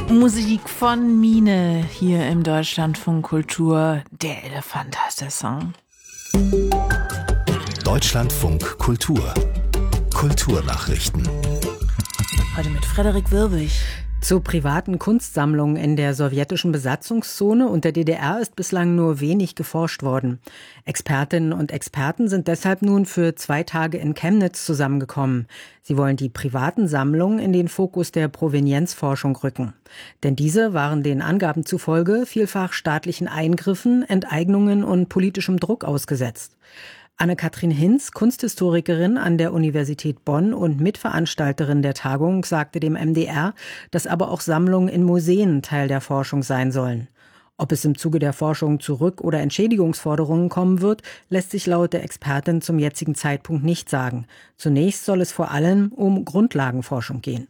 Musik von Mine hier im Deutschlandfunk Kultur. Der Elefant heißt der Song. Deutschlandfunk Kultur. Kulturnachrichten. Heute mit Frederik Wirbig. Zu privaten Kunstsammlungen in der sowjetischen Besatzungszone und der DDR ist bislang nur wenig geforscht worden. Expertinnen und Experten sind deshalb nun für 2 Tage in Chemnitz zusammengekommen. Sie wollen die privaten Sammlungen in den Fokus der Provenienzforschung rücken. Denn diese waren den Angaben zufolge vielfach staatlichen Eingriffen, Enteignungen und politischem Druck ausgesetzt. Anne-Kathrin Hinz, Kunsthistorikerin an der Universität Bonn und Mitveranstalterin der Tagung, sagte dem MDR, dass aber auch Sammlungen in Museen Teil der Forschung sein sollen. Ob es im Zuge der Forschung zu Rück- oder Entschädigungsforderungen kommen wird, lässt sich laut der Expertin zum jetzigen Zeitpunkt nicht sagen. Zunächst soll es vor allem um Grundlagenforschung gehen.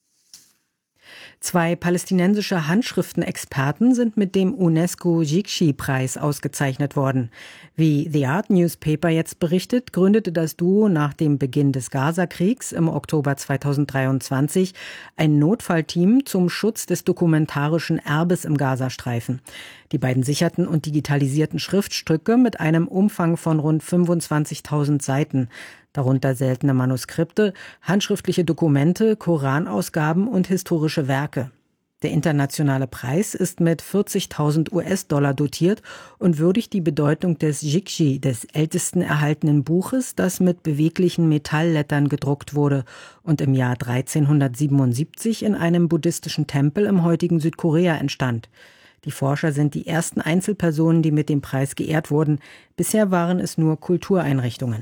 2 palästinensische Handschriftenexperten sind mit dem UNESCO-Jikshi-Preis ausgezeichnet worden. Wie The Art Newspaper jetzt berichtet, gründete das Duo nach dem Beginn des Gaza-Kriegs im Oktober 2023 ein Notfallteam zum Schutz des dokumentarischen Erbes im Gazastreifen. Die beiden sicherten und digitalisierten Schriftstücke mit einem Umfang von rund 25.000 Seiten, darunter seltene Manuskripte, handschriftliche Dokumente, Koranausgaben und historische Werke. Der internationale Preis ist mit 40.000 US-Dollar dotiert und würdigt die Bedeutung des Jikshi, des ältesten erhaltenen Buches, das mit beweglichen Metalllettern gedruckt wurde und im Jahr 1377 in einem buddhistischen Tempel im heutigen Südkorea entstand. Die Forscher sind die ersten Einzelpersonen, die mit dem Preis geehrt wurden. Bisher waren es nur Kultureinrichtungen.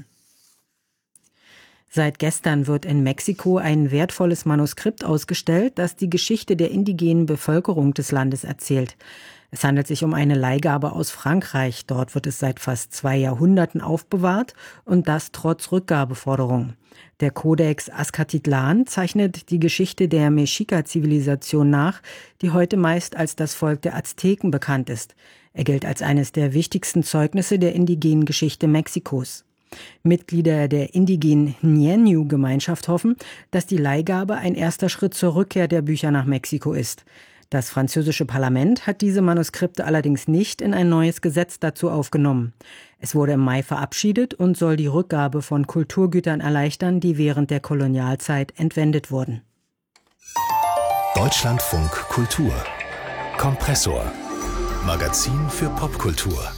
Seit gestern wird in Mexiko ein wertvolles Manuskript ausgestellt, das die Geschichte der indigenen Bevölkerung des Landes erzählt. Es handelt sich um eine Leihgabe aus Frankreich. Dort wird es seit fast 2 Jahrhunderten aufbewahrt und das trotz Rückgabeforderungen. Der Codex Azcatitlan zeichnet die Geschichte der Mexica-Zivilisation nach, die heute meist als das Volk der Azteken bekannt ist. Er gilt als eines der wichtigsten Zeugnisse der indigenen Geschichte Mexikos. Mitglieder der indigenen Ñenü-Gemeinschaft hoffen, dass die Leihgabe ein erster Schritt zur Rückkehr der Bücher nach Mexiko ist. Das französische Parlament hat diese Manuskripte allerdings nicht in ein neues Gesetz dazu aufgenommen. Es wurde im Mai verabschiedet und soll die Rückgabe von Kulturgütern erleichtern, die während der Kolonialzeit entwendet wurden. Deutschlandfunk Kultur. Kompressor. Magazin für Popkultur.